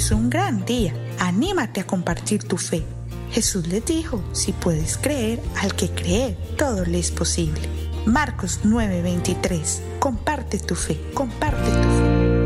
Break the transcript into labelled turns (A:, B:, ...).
A: es un gran día. Anímate a compartir tu fe. Jesús les dijo, si puedes creer, al que cree, todo le es posible. Marcos 9:23. Comparte tu fe, comparte tu fe.